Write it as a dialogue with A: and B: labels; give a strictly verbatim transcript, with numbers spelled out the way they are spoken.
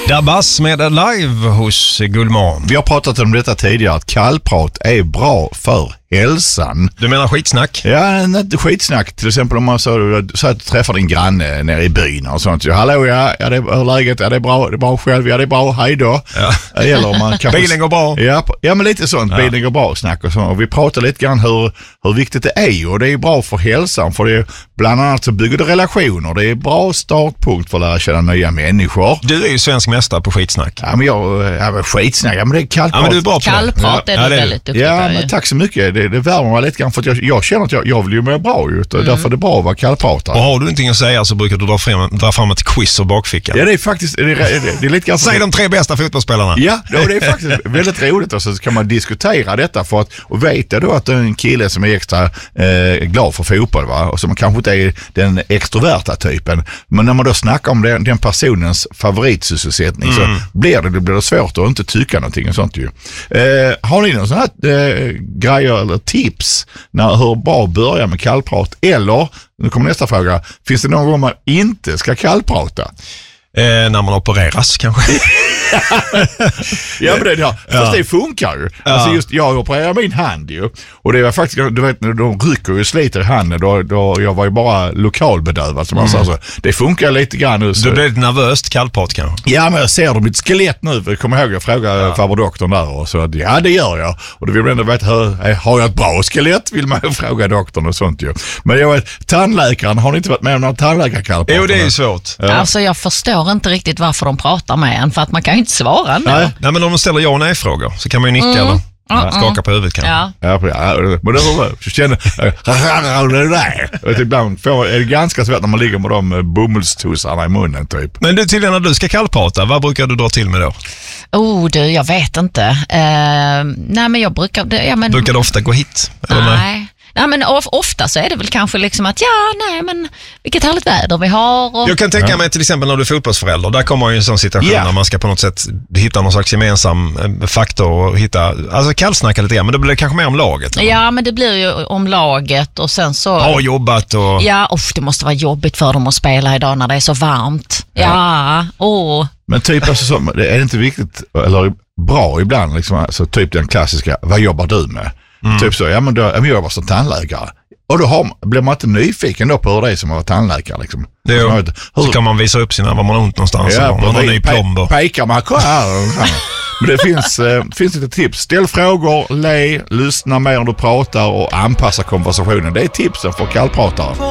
A: Dabas med live hos Gullman.
B: Vi har pratat om detta tidigare, att kallprat är bra för hälsan.
A: Du menar skitsnack?
B: Ja, inte skitsnack. Till exempel om man så, så att du träffar din granne nere i byn och sånt. Ja, hallå, ja, ja det är läget, ja det är bra, det är bra själv, ja det är bra, hej då.
A: Ja.
B: Eller om man kanske...
A: Bilen går bra.
B: Ja, ja, men lite sånt, ja. Bilen går bra snack och så. Och vi pratar lite grann hur, hur viktigt det är, och det är bra för hälsan, för det är, bland annat så bygger det relationer. Det är bra startpunkt för att lära känna nya människor.
A: Du är ju svensk mästare på skitsnack.
B: Ja, men jag, ja, men skitsnack, ja men det är kallprat.
A: Ja, men du är bra på
C: kallprat
A: det.
C: är du
A: Ja, det är
C: väldigt duktig
B: Ja,
C: på.
B: men tack så mycket. Det, det värmer mig lite grann, för att jag, jag känner att jag, jag vill ju må bra ut, och mm. därför är det bra att vara kallpratare.
A: Och har du ingenting att säga så brukar du dra fram, dra fram ett quiz och bakficka.
B: Ja, det är faktiskt, det är, det är, det är lite grann...
A: Säg de tre bästa fotbollsspelarna.
B: Ja, det är faktiskt väldigt roligt, och så kan man diskutera detta för att, och veta då att det är en kille som är extra eh, glad för fotboll, va? Och som kanske inte är den extroverta typen, men när man då snackar om den, den personens favoritsysselsättning mm. så blir det, det blir det svårt att inte tycka någonting och sånt ju. Eh, har ni någon sån här eh, grejer eller tips när hur bra börja med kallprat, eller, nu kommer nästa fråga, finns det någon gång man inte ska kallprata?
A: Eh, när man opereras kanske.
B: Ja, men det, ja. Fast
A: ja.
B: det funkar ju.
A: Ja.
B: Alltså just, jag opererar min hand ju. Och det var faktiskt, du vet, de rycker ju sliter i handen. Då, då, jag var ju bara lokalbedövad, som man mm. sa. Så det funkar lite grann nu. Så.
A: Du blev lite nervöst kallprat kanske?
B: Ja, men jag ser dem ett skelett nu. Jag kommer ihåg, jag frågade ja. farbrodoktorn där. Och så, ja, det gör jag. Och då vill man ändå veta, hur, har jag ett bra skelett? Vill man fråga doktorn och sånt ju. Men jag vet, tandläkaren, har ni inte varit med om någon tandläkarkallprat?
A: Jo, det är ju svårt.
C: Ja. Alltså, jag förstår inte riktigt varför de pratar med en, för att man kan ju inte svara ändå.
A: Nej. Nej, men om de ställer ja och nej-frågor så kan man ju nicka mm. eller ja, skaka på huvudet kanske.
C: Ja.
B: Ja, ja, men det var så känner det där. Ibland får, är det ganska svårt när man ligger med de bomullstussarna i munnen typ.
A: Men du, till när du ska kallprata, vad brukar du dra till med då?
C: Oh du, jag vet inte. Uh, nej men jag brukar... Det, ja, men,
A: brukar du ofta gå hit? Eller
C: nej. nej. Ja, men of, ofta så är det väl kanske liksom att ja, nej men vilket härligt väder vi har. Och...
A: Jag kan tänka ja. mig till exempel när du är fotbollsförälder, där kommer ju en sån situation yeah. när man ska på något sätt hitta någon slags gemensam faktor och hitta, alltså kallsnacka lite grann, men det blir kanske mer om laget. Eller?
C: Ja, men det blir ju om laget och sen så...
A: Har jobbat och...
C: Ja, usch, det måste vara jobbigt för dem att spela idag när det är så varmt. Ja, ja åh.
B: Men typ alltså, så, är det inte viktigt, eller bra ibland, liksom, alltså, typ den klassiska, vad jobbar du med? Mm. Typ så, ja men då, jag jobbar som tandläkare. Och då har, blir man inte nyfiken då på hur det är som att vara tandläkare liksom.
A: Det är, hur, så kan man visa upp sina, var man har ont någonstans,
B: ja,
A: och man har en ny plomb.
B: Pe- pekar man, kolla här, här. Men det finns, eh, finns lite tips. Ställ frågor, le, lyssna mer när du pratar och anpassa konversationen. Det är tipsen för kallpratare.